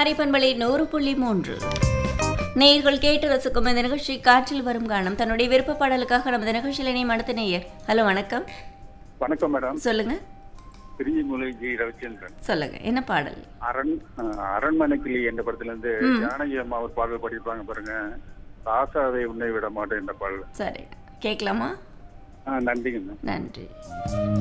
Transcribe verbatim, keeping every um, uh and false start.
குமரி பண்பலை நூறு புள்ளி மூன்று. நேயர்கள் கேட்டு ரசிக்கும் இந்த நிகழ்ச்சி காற்றில் வரும் காணும். தன்னுடைய விருப்ப பாடலுக்காக நமது நிகழ்ச்சியில் இணையும் அடுத்த நேயர். ஹலோ, வணக்கம். வணக்கம் மேடம். சொல்லுங்க. பிரிஞ்சிமூலை ஜி ரவிச்சந்திரன். சொல்லுங்க, என்ன பாடல்? அரண் அரண்மனை கிளி என்ற படத்துல இருந்து ஜானகி அம்மா ஒரு பாடல் பாடியிருப்பாங்க பாருங்க, ஆசாவை உன்னை விட மாட்டேன் என்ற பாடல். சரி, கேட்கலாமா? நன்றிங்க. நன்றி.